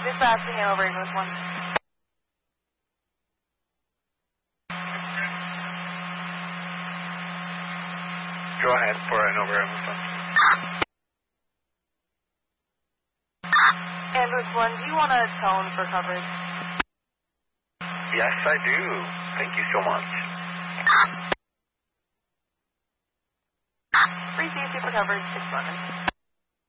Dispatching over English 1. Go ahead for an over English 1. English 1, do you want a tone for coverage? Yes, I do. Thank you so much. Free CC for coverage, 6 running.